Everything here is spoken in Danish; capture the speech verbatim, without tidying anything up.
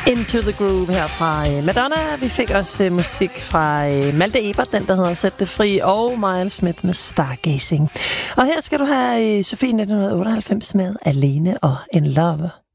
Into the Groove her fra Madonna. Vi fik også musik fra Malte Ebert, den der hedder Sæt det fri, og Miles Smith med Stargazing. Og her skal du have Sofie nitten otteoghalvfems med Alene og In Love.